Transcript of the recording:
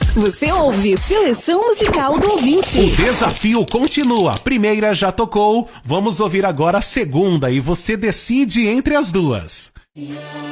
Você ouve Seleção Musical do Ouvinte. O desafio continua. A primeira já tocou, vamos ouvir agora a segunda e você decide entre as duas.